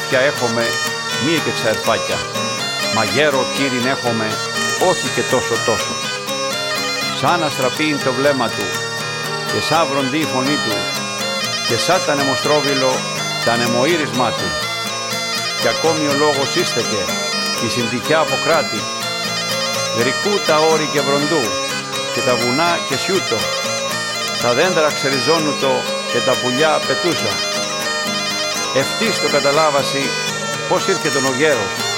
αδέρφια έχομε, μία και ξαρφάκια. Μα γέρο κύριν έχομε, όχι και τόσο. Σαν αστραπήν το βλέμμα του, και σαν βροντί η φωνή του, και σαν τα νεμοστρόβιλο, τα νεμοήρισμά του. Κι ακόμη ο λόγος ίστεκε, η συντυχιά αποκράτη. Γρικού τα όρη και βροντού, και τα βουνά και σιούτο. Τα δέντρα ξεριζώνουτο και τα πουλιά πετούσα. Ευτής το καταλάβασι, πώς ήρθε τον ο γέρος.